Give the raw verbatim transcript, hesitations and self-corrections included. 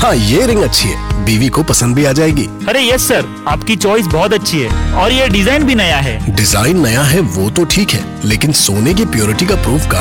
हाँ ये रिंग अच्छी है, बीवी को पसंद भी आ जाएगी। अरे यस सर, आपकी चॉइस बहुत अच्छी है और ये डिजाइन भी नया है। डिजाइन नया है वो तो ठीक है, लेकिन सोने की प्योरिटी का प्रूफ